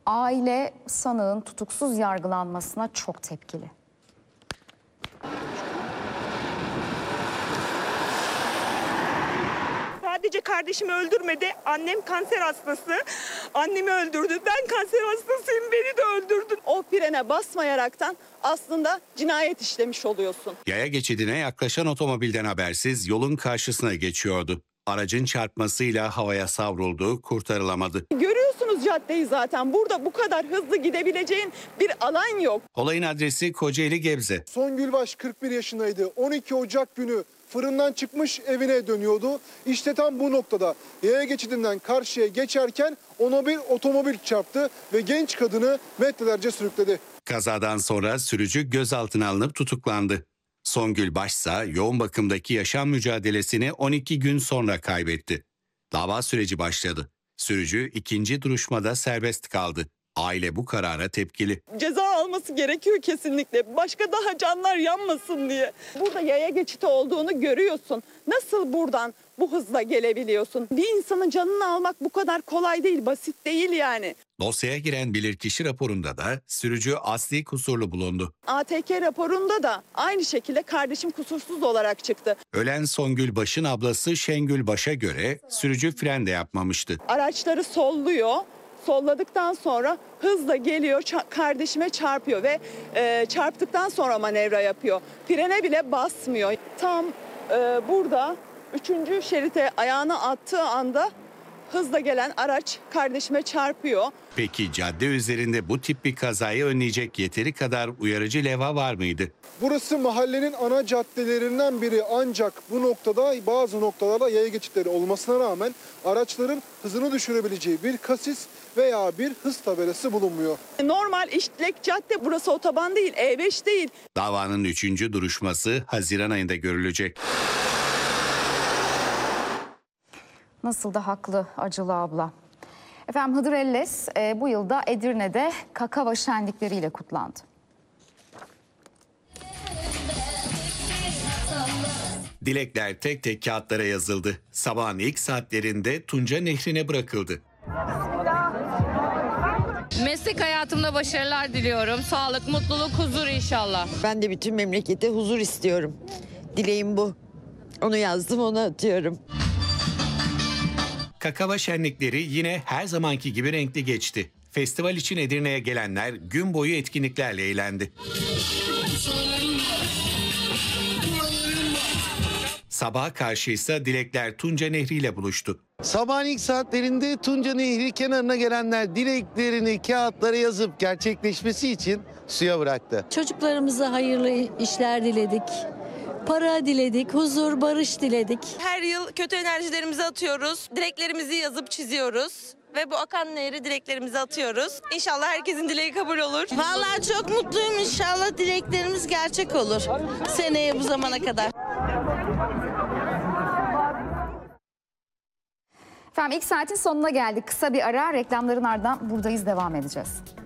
Aile sanığın tutuksuz yargılanmasına çok tepkili. Sadece kardeşimi öldürmedi. Annem kanser hastası. Annemi öldürdü. Ben kanser hastasıyım. Beni de öldürdü. O frene basmayaraktan aslında cinayet işlemiş oluyorsun. Yaya geçidine yaklaşan otomobilden habersiz yolun karşısına geçiyordu. Aracın çarpmasıyla havaya savruldu, kurtarılamadı. Görüyorsunuz caddeyi zaten. Burada bu kadar hızlı gidebileceğin bir alan yok. Olayın adresi Kocaeli Gebze. Songül Baş 41 yaşındaydı. 12 Ocak günü fırından çıkmış evine dönüyordu. İşte tam bu noktada yaya geçidinden karşıya geçerken ona bir otomobil çarptı ve genç kadını metrelerce sürükledi. Kazadan sonra sürücü gözaltına alınıp tutuklandı. Songül Başsa yoğun bakımdaki yaşam mücadelesini 12 gün sonra kaybetti. Dava süreci başladı. Sürücü ikinci duruşmada serbest kaldı. Aile bu karara tepkili. Ceza alması gerekiyor kesinlikle. Başka daha canlar yanmasın diye. Burada yaya geçidi olduğunu görüyorsun. Nasıl buradan bu hızla gelebiliyorsun? Bir insanın canını almak bu kadar kolay değil, basit değil yani. Dosyaya giren bilirkişi raporunda da sürücü asli kusurlu bulundu. ATK raporunda da aynı şekilde kardeşim kusursuz olarak çıktı. Ölen Songül Baş'ın ablası Şengül Baş'a göre sürücü fren de yapmamıştı. Araçları solluyor. Solladıktan sonra hızla geliyor, kardeşime çarpıyor ve çarptıktan sonra manevra yapıyor. Frene bile basmıyor. Tam burada 3. şerite ayağını attığı anda hızla gelen araç kardeşime çarpıyor. Peki cadde üzerinde bu tip bir kazayı önleyecek yeteri kadar uyarıcı levha var mıydı? Burası mahallenin ana caddelerinden biri, ancak bu noktada bazı noktalarda yaya geçitleri olmasına rağmen araçların hızını düşürebileceği bir kasis veya bir hız tabelası bulunmuyor. Normal işlek cadde, burası otoban değil, E5 değil. Davanın 3. duruşması Haziran ayında görülecek. Nasıl da haklı acılı abla. Efendim Hıdır Ellez bu yılda Edirne'de kakava şenlikleriyle kutlandı. Dilekler tek tek kağıtlara yazıldı. Sabahın ilk saatlerinde Tunca Nehri'ne bırakıldı. Meslek hayatımda başarılar diliyorum. Sağlık, mutluluk, huzur inşallah. Ben de bütün memlekete huzur istiyorum. Dileğim bu. Onu yazdım, onu atıyorum. Kakava şenlikleri yine her zamanki gibi renkli geçti. Festival için Edirne'ye gelenler gün boyu etkinliklerle eğlendi. Sabaha karşı ise dilekler Tunca Nehri ile buluştu. Sabahın ilk saatlerinde Tunca Nehri kenarına gelenler dileklerini kağıtlara yazıp gerçekleşmesi için suya bıraktı. Çocuklarımıza hayırlı işler diledik. Para diledik, huzur, barış diledik. Her yıl kötü enerjilerimizi atıyoruz, dileklerimizi yazıp çiziyoruz. Ve bu akan nehri dileklerimizi atıyoruz. İnşallah herkesin dileği kabul olur. Vallahi çok mutluyum, inşallah dileklerimiz gerçek olur. Seneye bu zamana kadar. Efendim ilk saatin sonuna geldik. Kısa bir ara, reklamların ardından buradayız, devam edeceğiz.